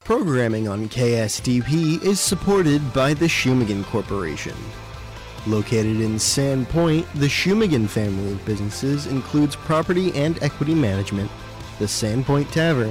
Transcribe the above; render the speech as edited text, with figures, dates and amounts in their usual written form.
Programming on KSDP is supported by the Shumagan Corporation. Located in Sandpoint, the Shumagan family of businesses includes property and equity management, the Sandpoint Tavern,